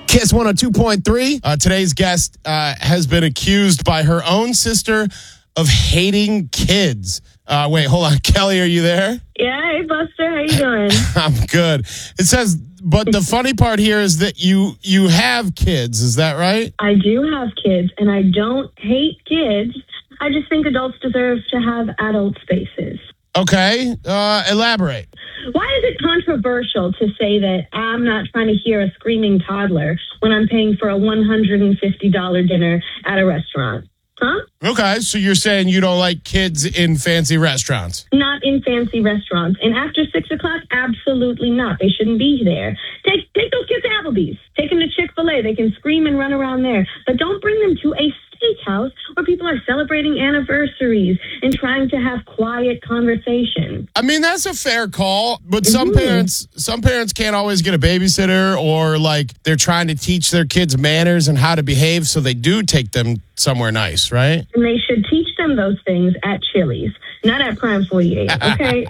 Kiss 102.3. Today's guest has been accused by her own sister of hating kids. Wait, hold on. Kelly, are you there? Yeah, hey Buster, how you doing? I'm good. It says, but the funny part here is that you have kids. Is that right? I do have kids, and I don't hate kids. I just think adults deserve to have adult spaces. Okay. Elaborate. Why is it controversial to say that I'm not trying to hear a screaming toddler when I'm paying for a $150 dinner at a restaurant? Huh? Okay, so you're saying you don't like kids in fancy restaurants? Not in fancy restaurants. And after 6 o'clock, absolutely not. They shouldn't be there. Take those kids to Applebee's. Take them to Chick-fil-A. They can scream and run around there. But don't bring them to a steakhouse where people are celebrating anniversaries and trying to have quiet conversation. I mean, that's a fair call, but some parents can't always get a babysitter, or like they're trying to teach their kids manners and how to behave, so they do take them somewhere nice, right? And they should teach them those things at Chili's, not at Prime 48, okay?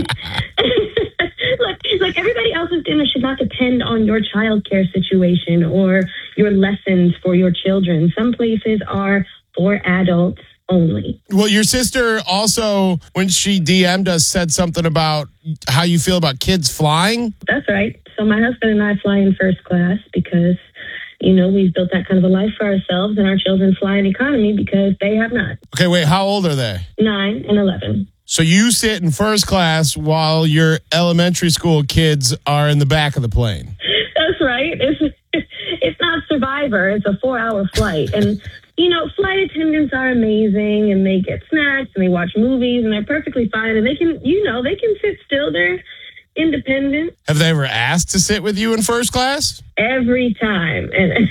Look, everybody else's dinner should not depend on your childcare situation or your lessons for your children. Some places are for adults only. Well, your sister also, when she DM'd us, said something about how you feel about kids flying. That's right. So my husband and I fly in first class because, you know, we've built that kind of a life for ourselves, and our children fly in economy because they have not. Okay, wait, how old are they? 9 and 11. So you sit in first class while your elementary school kids are in the back of the plane. That's right. It's not Survivor. It's a 4-hour flight. And, you know, flight attendants are amazing, and they get snacks and they watch movies, and they're perfectly fine. And they can sit still. They're independent. Have they ever asked to sit with you in first class? Every time. And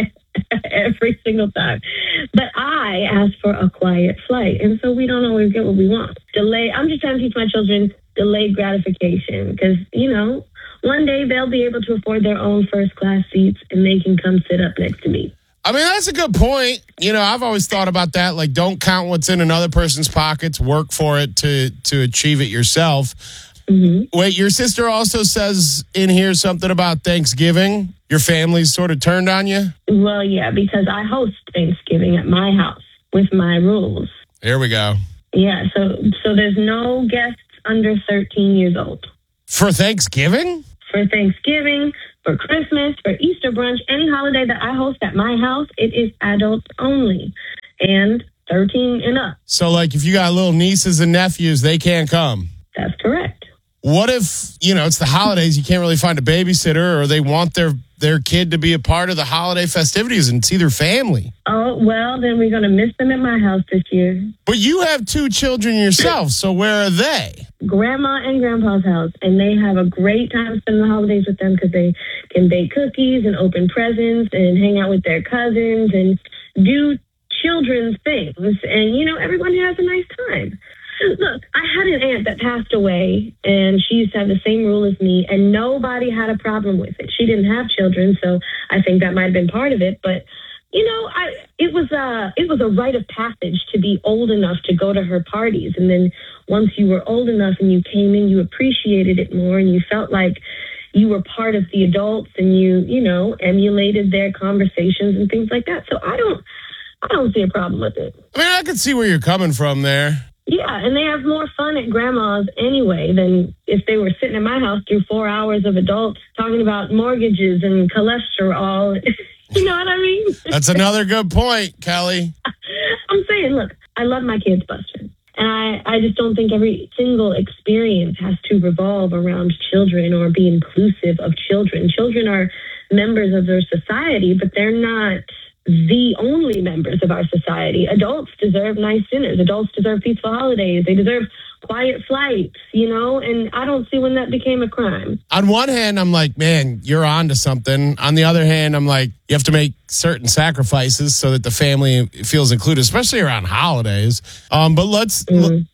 every single time. But I ask for a quiet flight, and so we don't always get what we want. I'm just trying to teach my children delayed gratification, because, you know, one day they'll be able to afford their own first class seats, and they can come sit up next to me. I mean, that's a good point. You know, I've always thought about that. Like, don't count what's in another person's pockets. Work for it to achieve it yourself. Mm-hmm. Wait, your sister also says in here something about Thanksgiving. Your family's sort of turned on you? Well, yeah, because I host Thanksgiving at my house with my rules. Here we go. Yeah, so there's no guests under 13 years old. For Thanksgiving? For Thanksgiving, for Christmas, for Easter brunch, any holiday that I host at my house, it is adults only. And 13 and up. So, like, if you got little nieces and nephews, they can't come? That's correct. What if, you know, it's the holidays, you can't really find a babysitter, or they want their kid to be a part of the holiday festivities and see their family? Oh, well, then we're going to miss them at my house this year. But you have 2 children yourself, so where are they? Grandma and Grandpa's house, and they have a great time spending the holidays with them because they can bake cookies and open presents and hang out with their cousins and do children's things. And, you know, everyone has a nice time. Look, I had an aunt that passed away, and she used to have the same rule as me, and nobody had a problem with it. She didn't have children, so I think that might have been part of it. But, you know, it was a rite of passage to be old enough to go to her parties. And then once you were old enough and you came in, you appreciated it more, and you felt like you were part of the adults, and you know, emulated their conversations and things like that. So I don't see a problem with it. I mean, I can see where you're coming from there. Yeah, and they have more fun at Grandma's anyway than if they were sitting at my house through 4 hours of adults talking about mortgages and cholesterol. You know what I mean? That's another good point, Kelly. I'm saying, look, I love my kids, Buster. And I just don't think every single experience has to revolve around children or be inclusive of children. Children are members of their society, but they're not the only members of our society. Adults deserve nice dinners. Adults deserve peaceful holidays. They deserve quiet flights, you know, and I don't see when that became a crime. On one hand, I'm like, man, you're on to something. On the other hand, I'm like, you have to make certain sacrifices so that the family feels included, especially around holidays. But let's do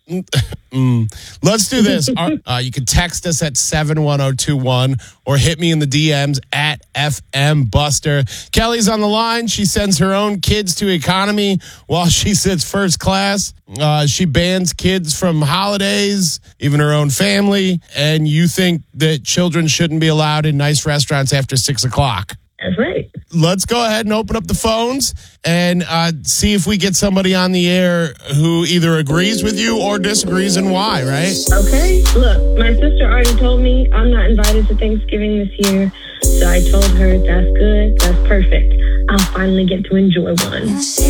this. You can text us at 71021 or hit me in the DMs at FM Buster. Kelly's on the line. She sends her own kids to economy while she sits first class. She bans kids from holidays, even her own family. And you think that children shouldn't be allowed in nice restaurants after 6 o'clock. That's right. let's go ahead and open up the phones and see if we get somebody on the air who either agrees with you or disagrees and why, right? Okay. Look, my sister already told me I'm not invited to Thanksgiving this year. So I told her, that's good. That's perfect. I'll finally get to enjoy one.